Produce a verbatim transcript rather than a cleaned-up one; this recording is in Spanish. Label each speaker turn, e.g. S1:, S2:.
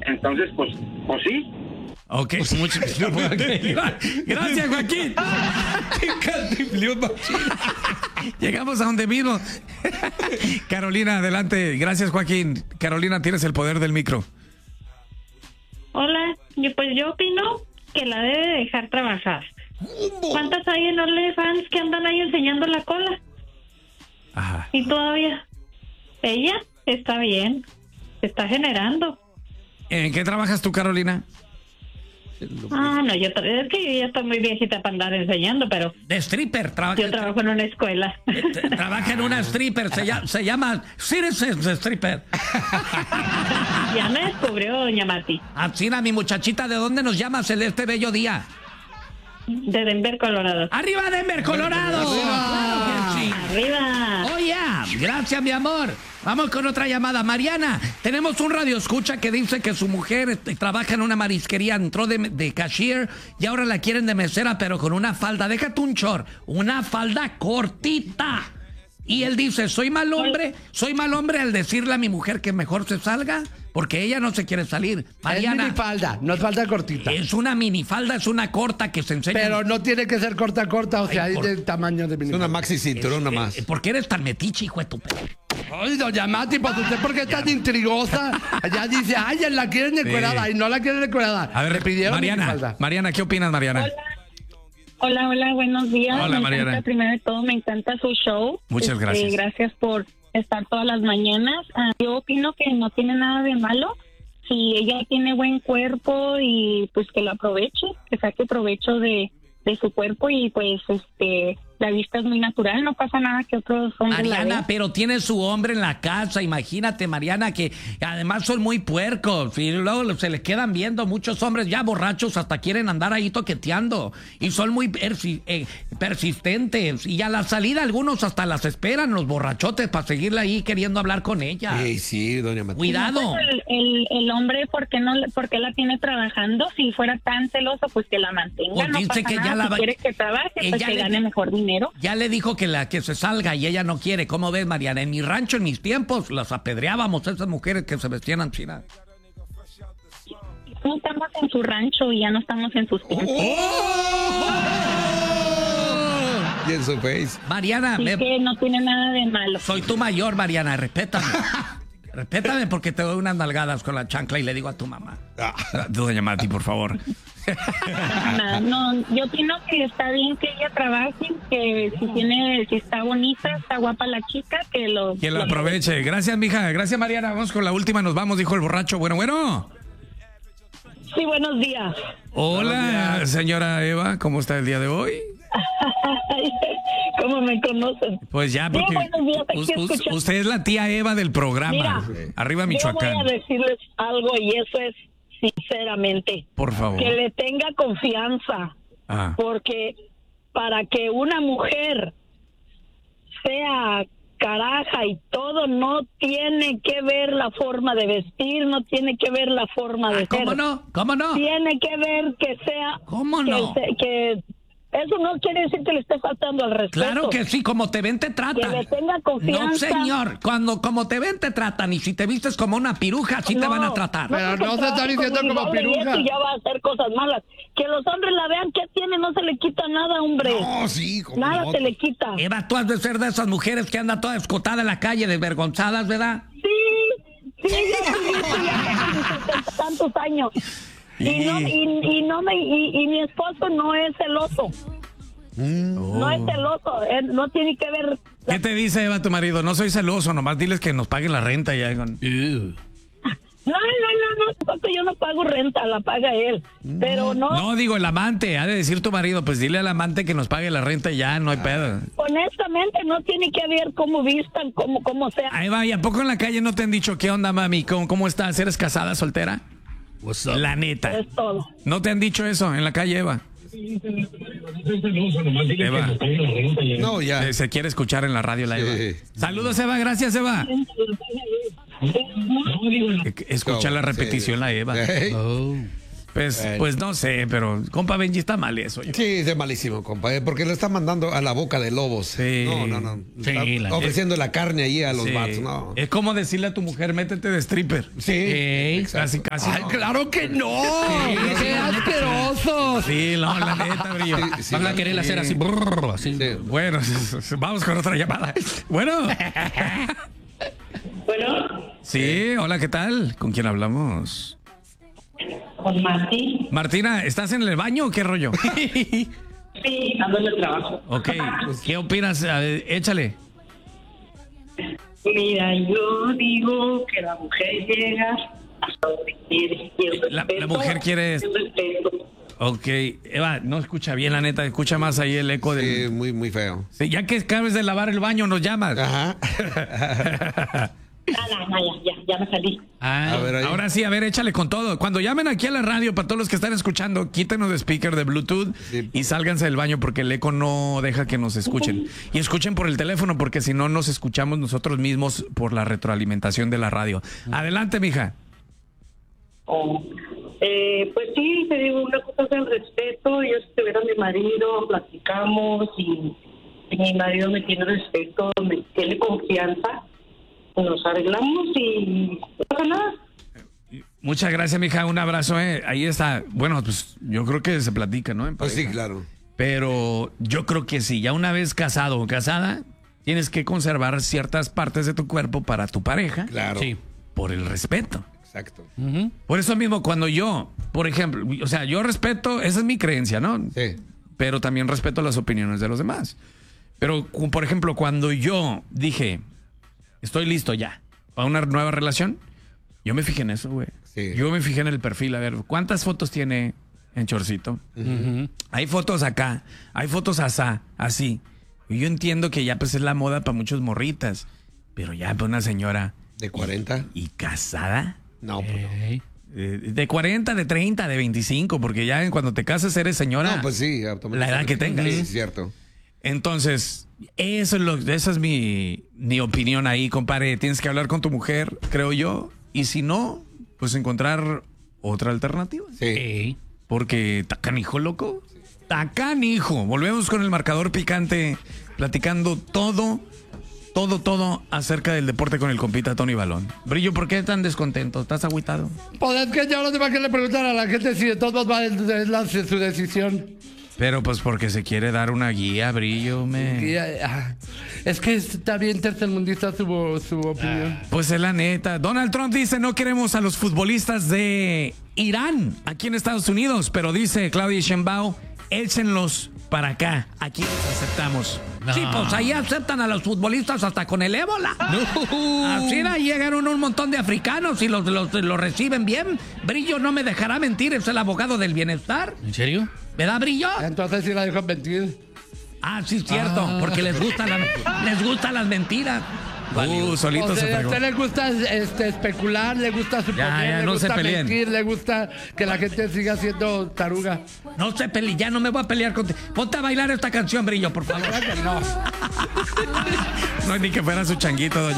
S1: Entonces, pues, pues sí.
S2: Ok, mucho. Gracias, Joaquín. Llegamos a donde mismo. Carolina, adelante. Gracias, Joaquín. Carolina, tienes el poder del micro.
S3: Hola, yo, pues yo opino que la debe dejar trabajar. ¿Cuántas hay en OnlyFans que andan ahí enseñando la cola?
S2: Ajá.
S3: Y todavía ella está bien, se está generando.
S2: ¿En qué trabajas tú, Carolina?
S3: Ah, no, yo tra- es que yo ya estoy muy viejita para andar enseñando, pero
S2: De stripper. Trabaja,
S3: yo trabajo en una escuela.
S2: tra- trabaja en una stripper. Se llama, se llama Citizens Stripper.
S3: Ya me descubrió doña Mati,
S2: Asina, mi muchachita, ¿de dónde nos llamas en este bello día?
S3: de Denver, Colorado.
S2: ¡Arriba, Denver, Colorado! ¡Claro que sí!
S3: ¡Arriba!
S2: ¡Oh, yeah! Gracias, mi amor. Vamos con otra llamada. Mariana, tenemos un radioescucha que dice que su mujer este, trabaja en una marisquería, entró de, de cashier y ahora la quieren de mesera, pero con una falda. Déjate un short, una falda cortita. Y él dice, soy mal hombre, soy mal hombre al decirle a mi mujer que mejor se salga, porque ella no se quiere salir. Mariana,
S4: Es minifalda, no es falda cortita.
S2: es una minifalda, es una corta que se enseña.
S4: Pero no tiene que ser corta, corta, o sea,
S2: Ay,
S4: hay
S2: por-
S4: de tamaño de
S5: Es
S4: minifalda.
S5: una maxi cinturón nada más.
S2: Eh, ¿Por qué eres tan metiche, hijo de tu pe-
S4: Ay, doña Mati, pues usted porque es tan intrigosa. Allá dice, ay, la quieren encuerada, y no la quieren encuerada.
S2: A ver,
S4: le pidieron
S2: Mariana,
S4: minifalda.
S2: Mariana, ¿qué opinas, Mariana?
S3: Hola, hola, buenos días.
S2: Hola,
S3: me
S2: Mariana.
S3: encanta, primero de todo, me encanta su show.
S2: Muchas
S3: Este,
S2: gracias.
S3: Gracias por estar todas las mañanas. Ah, yo opino que no tiene nada de malo. Si ella tiene buen cuerpo y pues que lo aproveche, que saque provecho de, de su cuerpo y pues este la vista es muy natural, no pasa nada que otros hombres la
S2: Mariana,
S3: vean.
S2: pero tiene su hombre en la casa, imagínate, Mariana, que además son muy puercos y luego se les quedan viendo muchos hombres ya borrachos, hasta quieren andar ahí toqueteando y son muy persi- eh, persistentes y a la salida algunos hasta las esperan, los borrachotes, para seguirle ahí queriendo hablar con ella.
S5: Sí, sí, doña Matilde.
S2: Cuidado.
S3: Pues el, el, el hombre, ¿por qué no, por qué la tiene trabajando? Si fuera tan celoso, pues que la mantenga.
S2: Pues
S3: no
S2: dice
S3: pasa
S2: que ya
S3: nada.
S2: la
S3: Si
S2: va-
S3: quiere que trabaje, pues
S2: Ella
S3: que
S2: le-
S3: gane mejor dinero.
S2: Ya le dijo que la que se salga y ella no quiere. ¿Cómo ves, Mariana? En mi rancho, en mis tiempos, las apedreábamos a esas mujeres que se vestían así.
S3: No estamos en su rancho y ya no estamos en sus tiempos.
S5: Y en su face.
S2: Mariana,
S3: Así
S2: me-
S3: que no tiene nada de malo.
S2: soy tu mayor, Mariana, respétame. Respétame porque te doy unas nalgadas con la chancla y le digo a tu mamá.
S5: Ah.
S2: Doña Mati, por favor.
S3: Nada, no, yo opino que está bien que ella trabaje, que si tiene, si está bonita, está guapa la chica, que lo...
S2: Que lo aproveche. Gracias, mija. Gracias, Mariana. Vamos con la última. Nos vamos, dijo el borracho. Bueno, bueno.
S3: Sí, buenos días.
S2: Hola, señora Eva. ¿Cómo está el día de hoy?
S3: ¿Cómo me conocen?
S2: Pues ya,
S3: Sí,
S2: porque
S3: buenos días, aquí
S2: us- us-
S3: escuchando.
S2: usted es la tía Eva del programa.
S3: Mira,
S2: Arriba,
S3: Yo
S2: Michoacán.
S3: voy a decirles algo y eso es sinceramente.
S2: Por favor.
S3: Que le tenga confianza,
S2: Ah.
S3: porque para que una mujer sea caraja y todo, no tiene que ver la forma de vestir, no tiene que ver la forma de
S2: Ah, ¿Cómo
S3: ser.
S2: no? ¿Cómo no?
S3: Tiene que ver que sea...
S2: ¿Cómo
S3: que
S2: no?
S3: se- que eso no quiere decir que le esté faltando al respeto.
S2: Claro que sí, como te ven te
S3: Que
S2: tratan.
S3: le tenga confianza.
S2: No, señor, cuando como te ven te tratan y si te vistes como una piruja, así te
S3: No,
S2: van a tratar.
S4: Pero
S3: porque
S4: no se está
S3: trabaje
S4: diciendo
S3: con un
S4: como
S3: doble y
S4: piruja.
S3: eso ya va a hacer cosas malas. Que los hombres la vean, ¿qué tiene? No se le quita nada, hombre.
S5: No, sí, como
S3: Nada
S5: no.
S3: se le quita.
S2: Eva, tú has de ser de esas mujeres que andan toda escotada en la calle, desvergonzadas, ¿verdad?
S3: Sí, sí, yo sí, yo sí, ya tengo tantos años. Y no, y, y no me, y, y mi esposo no es celoso. No es celoso, él no tiene que ver.
S2: ¿Qué te dice Eva, tu marido? No soy celoso, nomás diles que nos paguen la renta ya. Con...
S3: No, no, no, no, tampoco yo no pago renta, la paga él. Pero no,
S2: No, digo el amante, ha de decir tu marido, pues dile al amante que nos pague la renta y ya, no hay pedo.
S3: honestamente no tiene que ver cómo vistan, cómo, cómo sea.
S2: Ahí va, ¿y a poco en la calle no te han dicho qué onda, mami? ¿Cómo, cómo estás? ¿Eres casada, soltera?
S5: What's up?
S2: La neta.
S3: Es todo.
S2: ¿No te han dicho eso en la calle, Eva? Eva,
S5: No, ya.
S2: eh, se quiere escuchar en la radio la Eva.
S5: Sí.
S2: Saludos, Eva, gracias, Eva. Eh, Escucha la repetición, la Eva.
S5: Hey.
S2: Pues,
S4: Eh.
S2: pues no sé, pero compa Benji está mal eso.
S5: Sí, es malísimo, compa, eh, porque le está mandando a la boca de lobos.
S2: Sí.
S5: No, no, no.
S2: Sí,
S5: Está
S2: la-
S5: ofreciendo la carne ahí a los
S2: Sí.
S5: vatos, no.
S2: Es como decirle a tu mujer, métete de stripper.
S5: Sí.
S2: Ey,
S5: exacto.
S2: casi, casi.
S4: Ay,
S2: no.
S4: claro que no. ¡Qué asquerosos!
S2: Sí, no, la neta, brillo.
S5: Sí, sí,
S1: Van a querer hacer así. brrr, así.
S5: Sí.
S2: Bueno, vamos con otra llamada. Bueno.
S3: Bueno,
S2: Sí, hola, ¿qué tal? ¿Con quién hablamos?
S3: con Mati.
S2: Martina, ¿estás en el baño o qué rollo?
S3: Sí, ando en el trabajo.
S2: Ok, ¿qué opinas? A ver, échale.
S3: Mira, yo digo que la mujer llega hasta donde quiere. Y el
S2: La- la
S3: respeto,
S2: mujer quiere-
S3: el respeto.
S2: Ok, Eva, no escucha bien, la neta, escucha más ahí el eco del...
S5: Sí, muy, muy feo.
S2: Sí, ya que acabes de lavar el baño, nos llamas.
S5: Ajá.
S3: Ah, no, no, ya, ya, ya me salí.
S1: Ay,
S5: A ver, ahí.
S2: Ahora sí, a ver, échale con todo. Cuando llamen aquí a la radio, para todos los que están escuchando, quítenos de speaker de Bluetooth
S5: Sí.
S2: y sálganse del baño porque el eco no deja que nos escuchen. Y escuchen por el teléfono porque si no nos escuchamos nosotros mismos por la retroalimentación de la radio. Adelante, mija.
S3: Oh. Eh, pues sí, te digo, una cosa es el respeto. Yo si tuviera a mi marido, platicamos y, y mi marido me tiene respeto, me tiene confianza, nos arreglamos y no pasa nada.
S2: Muchas gracias, mija. Un abrazo, eh. Ahí está. Bueno, pues yo creo que se platica, ¿no? En
S5: Pues sí,
S2: pareja.
S5: claro.
S2: Pero yo creo que sí, ya una vez casado o casada, tienes que conservar ciertas partes de tu cuerpo para tu pareja
S5: Claro.
S1: sí.
S2: por el respeto.
S5: Exacto.
S1: Ujú.
S2: Por eso mismo, cuando yo, por ejemplo, o sea, yo respeto, esa es mi creencia, ¿no?
S5: Sí.
S2: Pero también respeto las opiniones de los demás. Pero, cu- por ejemplo, cuando yo dije, estoy listo ya para una nueva relación, yo me fijé en eso, güey.
S5: Sí.
S2: Yo me fijé en el perfil, a ver, ¿cuántas fotos tiene en chorcito?
S1: Ujú.
S2: Hay fotos acá, hay fotos asá, así. Y yo entiendo que ya pues es la moda para muchos morritas, pero ya para una señora
S5: ¿De cuarenta?
S2: y casada,
S5: No, pues no.
S1: Ey.
S2: eh, de cuarenta, de treinta, de veinticinco, porque ya cuando te casas eres señora.
S5: No, pues sí,
S2: La edad que tengas.
S5: Sí, es cierto.
S2: Entonces, eso es lo, esa es mi, mi opinión ahí, compadre. Tienes que hablar con tu mujer, creo yo, y si no, pues encontrar otra alternativa.
S5: Sí.
S1: Ey.
S2: Porque tacanijo, loco. Tacanijo. Volvemos con el marcador picante, platicando todo, todo, todo acerca del deporte con el compita Tony Balón. Brillo, ¿por qué tan descontento? ¿Estás agüitado?
S4: Pues es que ya no te va a que le preguntar a la gente si de todos modos va es la- su decisión.
S2: Pero pues porque se quiere dar una guía, Brillo, me...
S4: Y, ah, es que está bien tercermundista su, su opinión.
S2: Pues es la neta. Donald Trump dice no queremos a los futbolistas de Irán aquí en Estados Unidos, pero dice Claudia Sheinbaum, échenlos para acá. Aquí los aceptamos.
S1: No.
S2: Sí, pues ahí aceptan a los futbolistas hasta con el ébola. Así da, llegaron un montón de africanos y los, los, los reciben bien. Brillo no me dejará mentir, es el abogado del bienestar.
S1: ¿En serio?
S2: ¿Verdad, Brillo?
S4: Entonces sí la dejo mentir.
S2: Ah, sí, cierto, porque les gustan las, les gustan las mentiras. Uh, solito
S4: O
S2: se
S4: sea, a
S2: fregó.
S4: usted le gusta este, especular, le gusta suponer,
S2: Ya, ya,
S4: le
S2: no se
S4: gusta
S2: peleen.
S4: mentir, le gusta que la gente siga siendo taruga.
S2: No se pele, ya no me voy a pelear contigo. Ponte a bailar esta canción, Brillo, por favor.
S4: No.
S2: No, ni que fuera su changuito, doña.